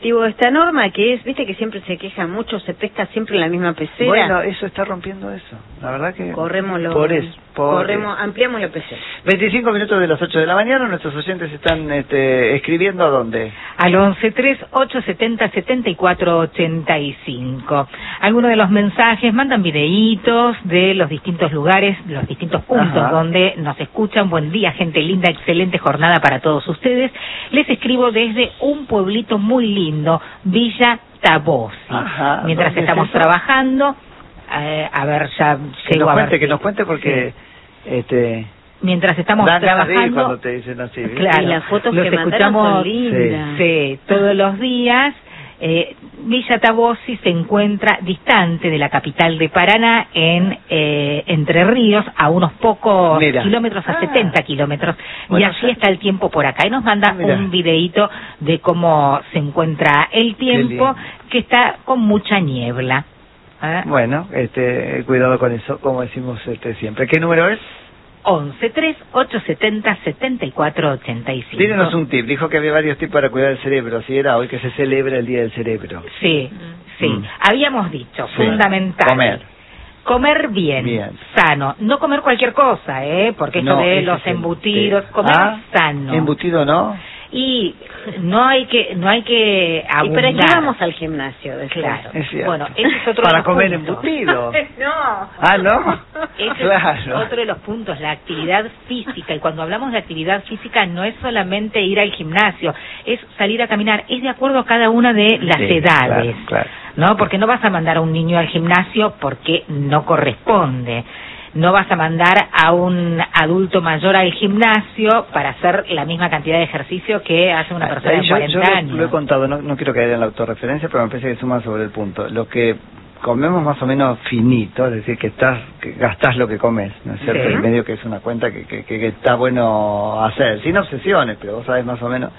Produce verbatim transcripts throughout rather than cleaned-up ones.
Digo, esta norma que es, viste que siempre se queja mucho, se pesca siempre en la misma pecera. Bueno, eso está rompiendo eso. La verdad que... Corremoslo. Por eso. Por corremos, ampliamos la pecera. veinticinco minutos de las ocho de la mañana, nuestros oyentes están este, escribiendo a dónde. Al once tres ocho setenta setenta y cuatro ochenta y cinco. Algunos de los mensajes mandan videitos de los distintos lugares, los distintos puntos Ajá. donde nos escuchan. Buen día, gente linda, excelente jornada para todos ustedes. Les escribo desde un pueblito muy lindo, Villa Tabosi. Ajá, mientras estamos es trabajando, eh, a ver, ya que llego nos a cuente, ver que si, nos cuente porque sí. este mientras estamos dan trabajando cuando te dicen así, ¿viste? claro, y las fotos los que escuchamos son lindas. Sí, sí, todos los días. Eh, Villa Tabosi se encuentra distante de la capital de Paraná, en eh, Entre Ríos, a unos pocos Mira. kilómetros, a ah. setenta kilómetros, bueno, y allí está el tiempo por acá. Y nos manda Mira. un videíto de cómo se encuentra el tiempo, que está con mucha niebla. ¿Eh? Bueno, este, cuidado con eso, como decimos este, siempre. ¿Qué número es? once tres ocho setenta setenta y cuatro ochenta y cinco. Tírenos un tip. Dijo que había varios tips para cuidar el cerebro. Si era hoy que se celebra el Día del Cerebro. Sí, sí. Mm. Habíamos dicho, sí. fundamental. Comer. Comer bien, bien, sano. No comer cualquier cosa, ¿eh? Porque eso no, de los embutidos, el... comer ah, sano. ¿Embutido no? Y no hay que no hay que abundar. ¿Y para qué vamos al gimnasio? Claro. Es bueno, ese es otro para de los comer puntos. embutido. No. Ah, ¿no? Ese claro. es otro de los puntos, la actividad física. Y cuando hablamos de actividad física no es solamente ir al gimnasio, es salir a caminar. Es de acuerdo a cada una de las sí, edades. Claro, claro. ¿No? Porque no vas a mandar a un niño al gimnasio porque no corresponde. No vas a mandar a un adulto mayor al gimnasio para hacer la misma cantidad de ejercicio que hace una persona de cuarenta yo, yo años. Lo, lo he contado, no, no quiero caer en la autorreferencia, pero me parece que suma sobre el punto. Lo que comemos más o menos finito, es decir, que estás que gastás lo que comes, ¿no es cierto? Sí. Y medio que es una cuenta que, que, que, que está bueno hacer, sin obsesiones, pero vos sabés más o menos.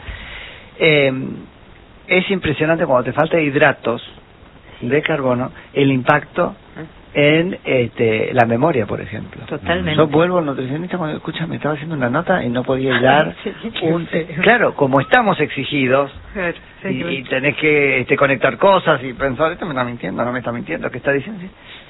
Eh, es impresionante cuando te falta hidratos de carbono, el impacto en este, la memoria, por ejemplo. Totalmente. Yo vuelvo al nutricionista cuando, escucha, me estaba haciendo una nota y no podía dar un... Claro, como estamos exigidos y, y tenés que este, conectar cosas y pensar, esto me está mintiendo, no me está mintiendo, ¿qué está diciendo?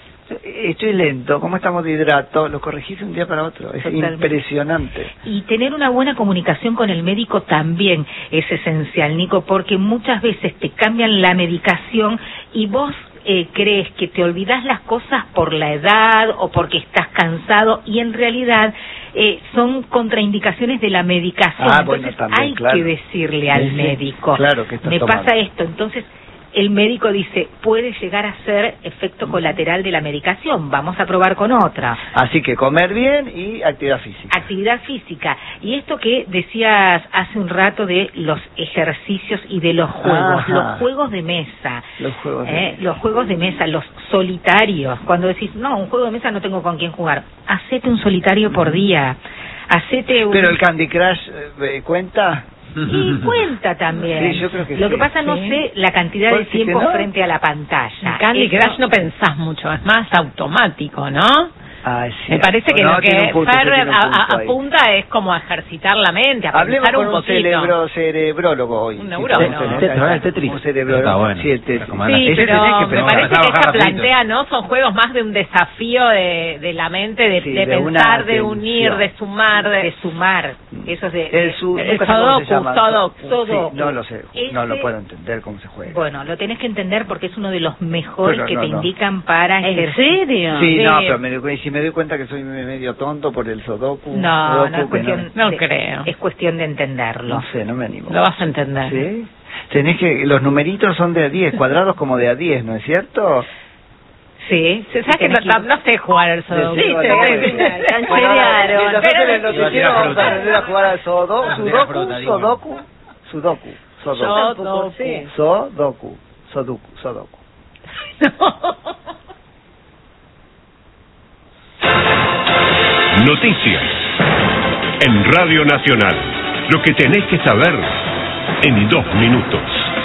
Estoy lento, ¿cómo estamos de hidrato? Lo corregís de un día para otro, es Totalmente. impresionante. Y tener una buena comunicación con el médico también es esencial, Nico, porque muchas veces te cambian la medicación y vos eh, crees que te olvidás las cosas por la edad o porque estás cansado, y en realidad eh, son contraindicaciones de la medicación. Ah, entonces bueno, también, hay claro. que decirle al sí, médico, claro que me tomando. pasa esto, entonces el médico dice, puede llegar a ser efecto colateral de la medicación, vamos a probar con otra. Así que comer bien y actividad física. Actividad física. Y esto que decías hace un rato de los ejercicios y de los juegos, Ajá. los juegos de mesa. Los juegos de eh, mesa. Los juegos de mesa, los solitarios. Cuando decís, no, un juego de mesa no tengo con quién jugar. Hacete un solitario por día. Hacete un... Pero el Candy Crush eh, cuenta... Y cuenta también. Sí, yo creo que Lo sí. que pasa, no ¿Sí? sé la cantidad de tiempo no? frente a la pantalla. En Candy Eso... Crush no pensás mucho, es más automático, ¿no? Ah, Me parece que no, lo que Fer apunta es como a ejercitar la mente, a Hablemos pensar con un un poquito. cerebro, cerebrólogo hoy. Un neurólogo. Sí, el Tetris. Un cerebrólogo. Está bueno. Sí, el Tetris. Sí, Ese pero tenés que me pensar. parece que Bajar ella rapidito. plantea, ¿no? Son juegos más de un desafío de, de la mente, de, Sí, de de una pensar, de atención. unir, de sumar, de... de sumar. Eso es de... El, su, El nunca sé cómo se Sudoku, llama. Sudoku. Sudoku. Sí, no lo sé, Ese... no lo puedo entender cómo se juega. Bueno, lo tenés que entender porque es uno de los mejores Pero que no, te no. indican para ¿En ejercer. serio? Sí, Sí. no, pero me doy, si me doy cuenta que soy medio tonto por el Sudoku. No, Sudoku, no es cuestión, no de- creo. es cuestión de entenderlo. No sé, no me animo. Lo vas a entender. ¿Sí? Tenés que, los numeritos son de a diez, cuadrados como de a diez, ¿no es cierto? Sí, ¿Sabes que tenés no, no sé jugar al Sudoku? Sí, Sí, bueno, sí, bueno. sí. Cancherearon. Nosotros en el Pero- noticiero vamos a aprender a jugar al Sudoku, Bandera Sudoku, fruta, digo. Sudoku, Sudoku, Sudoku, Sudoku. sí. Sudoku, Sudoku, Sudoku. Noticias en Radio Nacional. Lo que tenés que saber en dos minutos.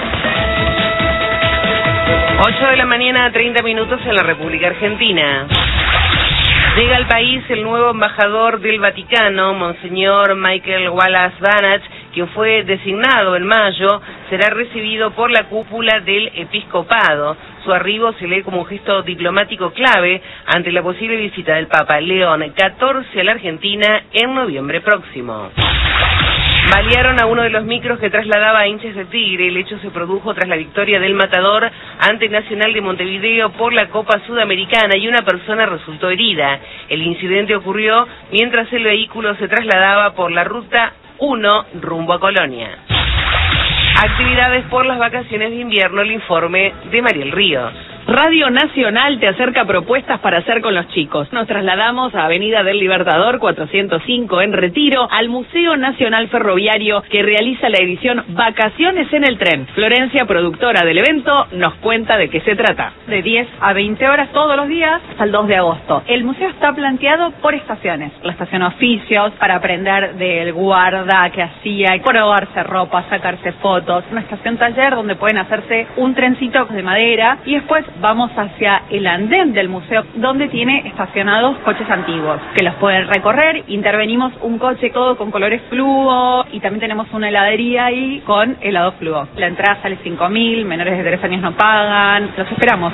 ocho de la mañana, treinta minutos en la República Argentina. Llega al país el nuevo embajador del Vaticano, Monseñor Michael Wallace Banach, quien fue designado en mayo, será recibido por la cúpula del episcopado. Su arribo se lee como un gesto diplomático clave ante la posible visita del Papa León catorce a la Argentina en noviembre próximo. Balearon a uno de los micros que trasladaba a hinchas de Tigre. El hecho se produjo tras la victoria del Matador ante Nacional de Montevideo por la Copa Sudamericana y una persona resultó herida. El incidente ocurrió mientras el vehículo se trasladaba por la ruta uno rumbo a Colonia. Actividades por las vacaciones de invierno, el informe de Mariel Ríos. Radio Nacional te acerca propuestas para hacer con los chicos. Nos trasladamos a Avenida del Libertador cuatrocientos cinco en Retiro, al Museo Nacional Ferroviario, que realiza la edición Vacaciones en el Tren. Florencia, productora del evento, nos cuenta de qué se trata. De diez a veinte horas todos los días hasta el dos de agosto. El museo está planteado por estaciones. La estación oficios, para aprender del guarda que hacía, probarse ropa, sacarse fotos. Una estación taller donde pueden hacerse un trencito de madera y después vamos hacia el andén del museo, donde tiene estacionados coches antiguos, que los pueden recorrer. Intervenimos un coche todo con colores fluo, y también tenemos una heladería ahí con helado fluo. La entrada sale cinco mil, menores de tres años no pagan. Los esperamos.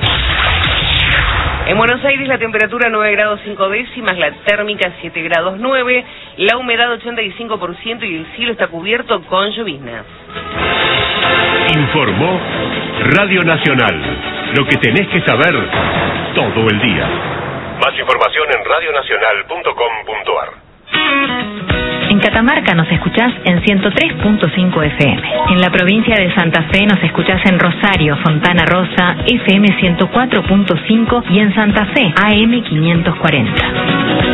En Buenos Aires la temperatura nueve grados cinco décimas, la térmica siete grados nueve, la humedad ochenta y cinco por ciento y el cielo está cubierto con lloviznas. Informó Radio Nacional. Lo que tenés que saber todo el día. Más información en radio nacional punto com punto a r. En Catamarca nos escuchás en ciento tres punto cinco F M. En la provincia de Santa Fe nos escuchás en Rosario, Fontana Rosa, F M ciento cuatro punto cinco y en Santa Fe, A M quinientos cuarenta.